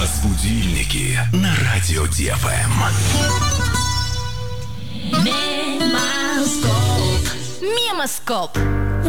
Разбудильники на радио ДФМ. Мемоскоп.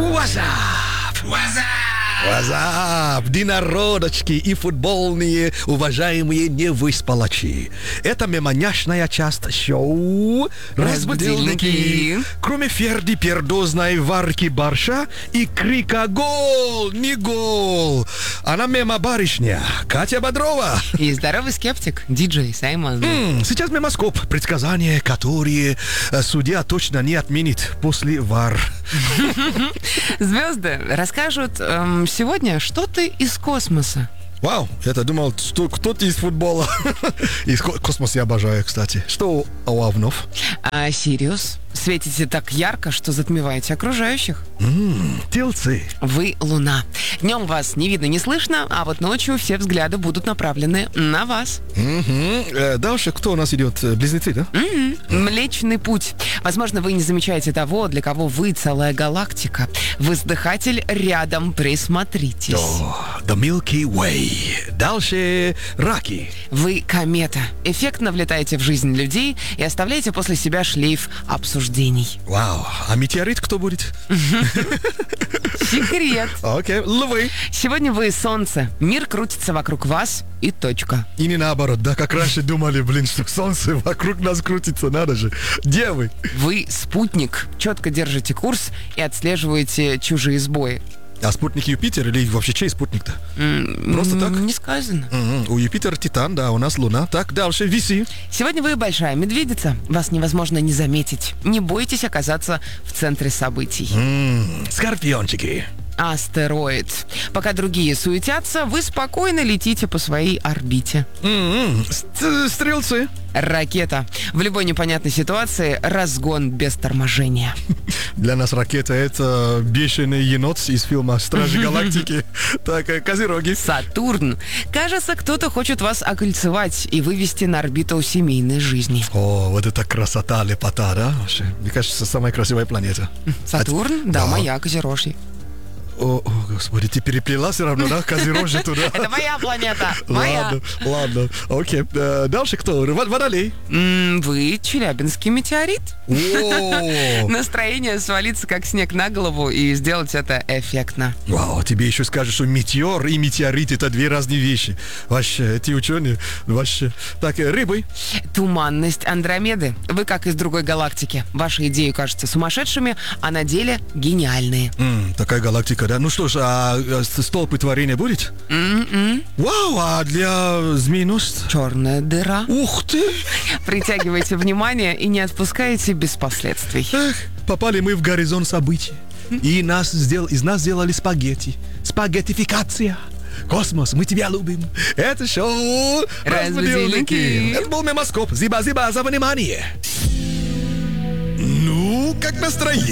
Вазап, динородочки и футбольные уважаемые невыспалачи. Это мемоняшная часть шоу «Разбудильники». Кроме Ферди пердозной варки борща и крика «Гол! Не гол!», она мемо-барышня Катя Бодрова. И здоровый скептик диджей Саймон. Сейчас мемоскоп. Предсказания, которые судья точно не отменит после ВАР. Звезды расскажут сегодня что-то из космоса. Вау, я-то думал, что кто-то из футбола. Из космоса я обожаю, кстати. Что у овнов? А Сириус? Светите так ярко, что затмеваете окружающих. Тельцы. Вы луна. Днем вас не видно, не слышно, а вот ночью все взгляды будут направлены на вас. Дальше кто у нас идет? Близнецы, да? Млечный путь. Возможно, вы не замечаете того, для кого вы целая галактика. Воздыхатель рядом, присмотритесь. The Milky Way. Дальше раки. Вы комета. Эффектно влетаете в жизнь людей и оставляете после себя шлейф обсуждений. Вау. А метеорит кто будет? Секрет. Окей. Львы. Сегодня вы солнце. Мир крутится вокруг вас и точка. И не наоборот, да, как раньше думали, что солнце вокруг нас крутится, надо же. Девы. Вы спутник. Четко держите курс и отслеживаете чужие сбои. А спутник Юпитер или вообще чей спутник-то? Просто так? Не сказано. У Юпитера Титан, да, у нас Луна. Так, дальше, виси. Сегодня вы большая медведица. Вас невозможно не заметить. Не бойтесь оказаться в центре событий. Скорпиончики. Астероид. Пока другие суетятся, вы спокойно летите по своей орбите. Стрелцы. Ракета. В любой непонятной ситуации разгон без торможения. Для нас ракета — это бешеный енот из фильма «Стражи Галактики». Так, Козероги. Сатурн. Кажется, кто-то хочет вас окольцевать и вывести на орбиту семейной жизни. О, вот это красота, лепота, да? Вообще, мне кажется, самая красивая планета. Сатурн? Да, моя, Козерожья. О, господи, ты переплела все равно, да? Козерожье туда. Это моя планета. Моя. Ладно, окей. Дальше кто? Водолей. Вы челябинский метеорит. О! Настроение свалиться как снег на голову и сделать это эффектно. Вау, тебе еще скажут, что метеор и метеорит — это две разные вещи. Вообще, эти ученые, вообще. Так, рыбы. Туманность Андромеды. Вы как из другой галактики. Ваши идеи кажутся сумасшедшими, а на деле гениальные. Такая галактика, да? Ну что ж, а столпы творения будет? Вау, а для змееносца? Черная дыра. Ух ты! Притягивайте внимание и не отпускайте без последствий. Эх, попали мы в горизонт событий. И из нас сделали спагетти. Спагеттификация. Космос, мы тебя любим. Это шоу «Разбудильники». Это был мемоскоп. Зиба-зиба за внимание. Ну, как настроение?